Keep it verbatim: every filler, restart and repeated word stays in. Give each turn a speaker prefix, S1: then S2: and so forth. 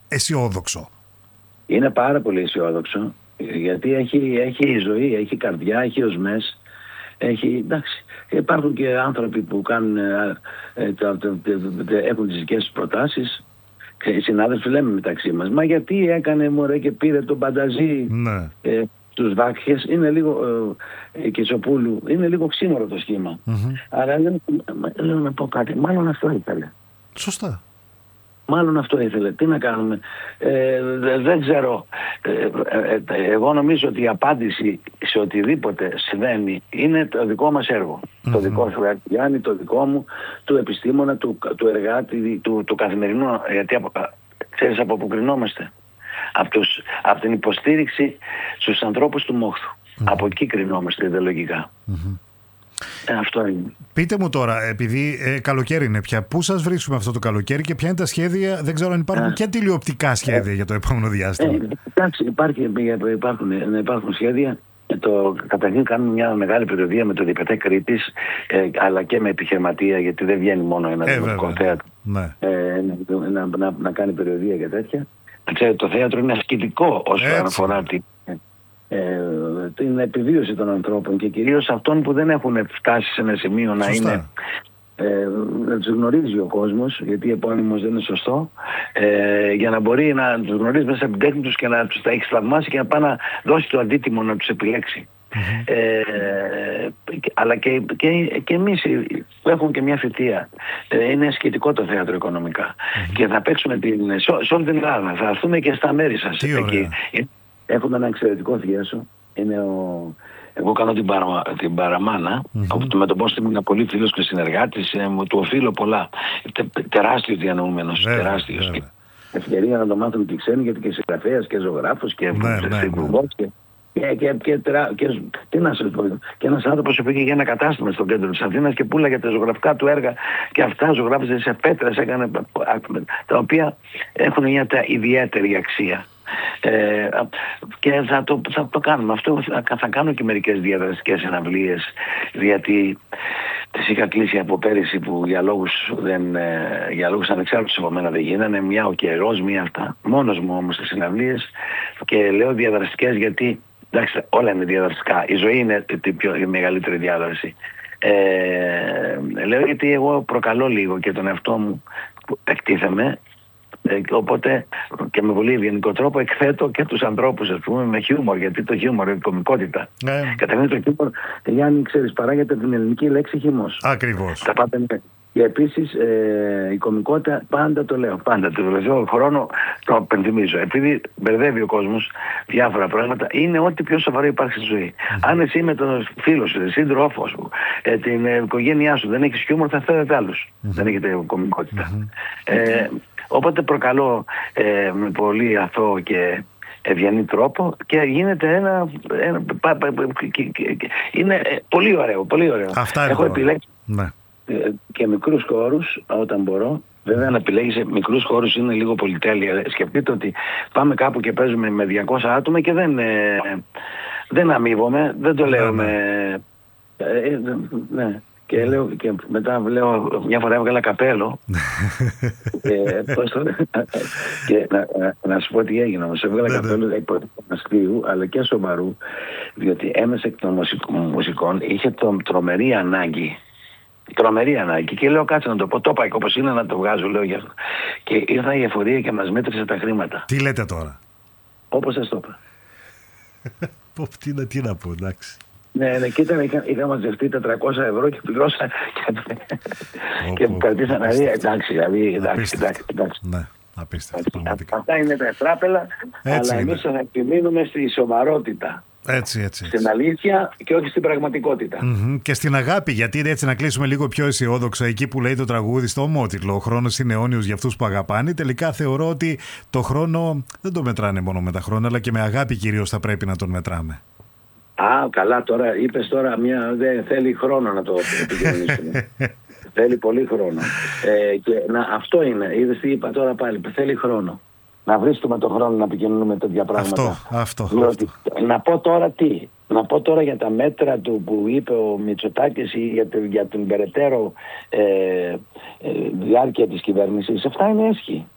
S1: αισιόδοξο.
S2: Είναι πάρα πολύ αισιόδοξο, γιατί έχει, έχει ζωή, έχει καρδιά, έχει οσμές. Έχει, εντάξει, υπάρχουν και άνθρωποι που κάνουν, ε, ε, τα, τα, τα, έχουν τις δικές τους προτάσεις. Οι συνάδελφοι λέμε μεταξύ μας, μα γιατί έκανε μωρέ και πήρε τον Πανταζή,
S1: ναι.
S2: ε, τους Βάκχες, είναι λίγο, ε, και Τσοπούλου, είναι λίγο ξύμορο το σχήμα.
S1: Mm-hmm.
S2: Άρα λέω, λέω να πω κάτι, μάλλον αυτό ήθελε.
S1: Σωστά.
S2: Μάλλον αυτό ήθελε. Τι να κάνουμε. Ε, δεν ξέρω. Ε, ε, ε, εγώ νομίζω ότι η απάντηση σε οτιδήποτε συμβαίνει είναι το δικό μας έργο. Mm-hmm. Το δικό σου Γιάννη, το δικό μου, του επιστήμονα, του, του εργάτη, του, του καθημερινού. Γιατί από, ξέρεις από που κρινόμαστε. Από, τους, από την υποστήριξη στους ανθρώπους του μόχθου. Mm-hmm. Από εκεί κρινόμαστε ιδεολογικά. Mm-hmm. Ε, αυτό είναι.
S1: Πείτε μου τώρα, επειδή ε, καλοκαίρι είναι πια, πού σας βρίσκουμε αυτό το καλοκαίρι και ποια είναι τα σχέδια, δεν ξέρω αν υπάρχουν ε, και τηλεοπτικά σχέδια ε, για το επόμενο διάστημα. Ε,
S2: εντάξει, υπάρχει, υπάρχουν, υπάρχουν σχέδια. Το, καταρχήν κάνουμε μια μεγάλη περιοδία με το Διπετέ Κρήτης, ε, αλλά και με επιχειρηματία, γιατί δεν βγαίνει μόνο ένα
S1: ε,
S2: δημοτικό θέατρο
S1: ναι.
S2: ε, να, να, να, να κάνει περιοδία και τέτοια. Ξέρετε, το θέατρο είναι ασκητικό όσον αφορά την, ε, την επιβίωση των ανθρώπων και κυρίως αυτών που δεν έχουν φτάσει σε ένα σημείο να
S1: Σωστά.
S2: είναι... Ε, να τους γνωρίζει ο κόσμος, γιατί επώνυμος δεν είναι σωστό, ε, για να μπορεί να τους γνωρίζει μέσα από την τέχνη τους και να τους τα έχει θαυμάσει και να πάει να δώσει το αντίτιμο να τους επιλέξει. Mm-hmm. Ε, αλλά και, και, και εμείς που έχουμε και μια θητεία, ε, είναι σχετικό το θέατρο οικονομικά. Mm-hmm. Και θα παίξουμε την, σε, σε όλη την Ελλάδα, θα έρθουμε και στα μέρη σας εκεί. Έχουμε ένα εξαιρετικό θίασο, είναι ο... Εγώ κάνω την, παρα, την παραμάνα, mm-hmm. με τον Πόστο ήμουν πολύ φίλος και συνεργάτης, ε, μου του οφείλω πολλά. Τε, τεράστιος διανοούμενος, βέβαια, τεράστιος. Βέβαια. Ευκαιρία να το μάθουν και οι ξένοι, γιατί και συγγραφέας και ζωγράφος και υπουργός και, και, και, και, και, τι να σας πω, και ένας άνθρωπος που πήγε για ένα κατάστημα στο κέντρο της Αθήνας και πουλάγε τα ζωγραφικά του έργα και αυτά ζωγράφιζε σε πέτρες, έκανε, τα οποία έχουν μια ιδιαίτερη αξία. Ε, και θα το, θα το κάνουμε αυτό, θα, θα κάνω και μερικές διαδραστικές συναυλίες, γιατί τις είχα κλείσει από πέρυσι που για λόγους, δεν, ε, για λόγους ανεξάρτητους από μένα δεν γίνανε, μια ο καιρός, μια αυτά, μόνος μου όμως τις συναυλίες, και λέω διαδραστικές γιατί εντάξει, όλα είναι διαδραστικά, η ζωή είναι η, πιο, η μεγαλύτερη διάδραση. Ε, λέω γιατί εγώ προκαλώ λίγο και τον εαυτό μου που εκτίθεμαι. Ε, οπότε και με πολύ ευγενικό τρόπο εκθέτω και τους ανθρώπους, ας πούμε, με χιούμορ, γιατί το χιούμορ, η κωμικότητα. Ναι. Καταρχήν το χιούμορ, Γιάννη, ξέρεις, παράγεται την ελληνική λέξη χυμός.
S1: Ακριβώς.
S2: Τα πάντα είναι. Και επίσης ε, η κωμικότητα, πάντα το λέω, πάντα το λέω, χρόνο το απενθυμίζω. Επειδή μπερδεύει ο κόσμος διάφορα πράγματα, είναι ό,τι πιο σοβαρό υπάρχει στη ζωή. Mm-hmm. Αν εσύ με τον φίλο σου, τον σύντροφό σου, ε, την ε, οικογένειά σου δεν έχεις χιούμορ, θα θέλετε άλλους. Mm-hmm. Δεν έχετε κωμικότητα. Mm-hmm. Ε, οπότε προκαλώ ε, με πολύ αθώο και ευγενή τρόπο και γίνεται ένα, ένα πα, πα, πα, και, και, και, είναι ε, πολύ ωραίο, πολύ ωραίο.
S1: Αυτά
S2: έχω επιλέξει
S1: ναι.
S2: ε, και μικρούς χώρους όταν μπορώ. Βέβαια να επιλέγεις μικρούς χώρους είναι λίγο πολυτέλεια. Σκεφτείτε ότι πάμε κάπου και παίζουμε με διακόσια άτομα και δεν, ε, δεν αμείβομαι, δεν το λέω με... Ε, ε, ναι. Και, λέω, και μετά λέω, μια φορά έβγαλα καπέλο και, το, και να, να, να σου πω τι έγινε όμως, έβγαλα καπέλο αστείου αλλά και σοβαρού, διότι ένας εκ των μουσικών είχε το, τρομερή ανάγκη τρομερή ανάγκη και λέω κάτσε να το πω, το είπα όπως είναι να το βγάζω, λέω για αυτό. Και ήρθα η εφορία και μας μέτρησε τα χρήματα.
S1: Τι λέτε τώρα?
S2: Όπως σας το είπα.
S1: τι, να, τι να πω, εντάξει.
S2: Ναι, ναι, κοίτα, είχα, είχα μαζευτεί τετρακόσια ευρώ και πληρώσα και μου κρατήσαν να δει, εντάξει, δηλαδή, εντάξει, εντάξει.
S1: Ναι, απίστευτο, πραγματικά.
S2: Αυτά είναι τα ευτράπελα, αλλά εμείς θα επιμείνουμε στη σοβαρότητα.
S1: Έτσι, έτσι.
S2: Στην αλήθεια και όχι στην πραγματικότητα.
S1: Mm-hmm. Και στην αγάπη, γιατί έτσι να κλείσουμε λίγο πιο αισιόδοξα, εκεί που λέει το τραγούδι στο ομότιτλο, ο χρόνος είναι αιώνιος για αυτούς που αγαπάνε. Τελικά θεωρώ ότι το χρόνο δεν το μετράνε μόνο με τα χρόνια, αλλά και με αγάπη κυρίως θα πρέπει να τον μετράμε.
S2: Α, καλά, τώρα είπες τώρα μια, δεν θέλει χρόνο να το επικοινωνήσουμε. Θέλει πολύ χρόνο. Ε, και να, αυτό είναι, είδες τι είπα τώρα πάλι, θέλει χρόνο. Να βρίσκουμε τον χρόνο να επικοινωνούμε τέτοια πράγματα.
S1: Αυτό, αυτό,
S2: Διότι,
S1: αυτό.
S2: Να πω τώρα τι, να πω τώρα για τα μέτρα του που είπε ο Μητσοτάκης ή για, για την περαιτέρω ε, ε, διάρκεια της κυβέρνησης. Αυτά είναι έσχη.